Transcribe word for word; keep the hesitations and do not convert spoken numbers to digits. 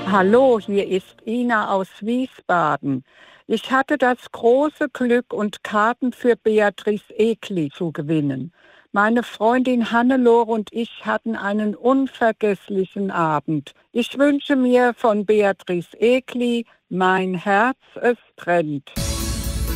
Hallo, hier ist Ina aus Wiesbaden. Ich hatte das große Glück und Karten für Beatrice Egli zu gewinnen. Meine Freundin Hannelore und ich hatten einen unvergesslichen Abend. Ich wünsche mir von Beatrice Egli, mein Herz es brennt.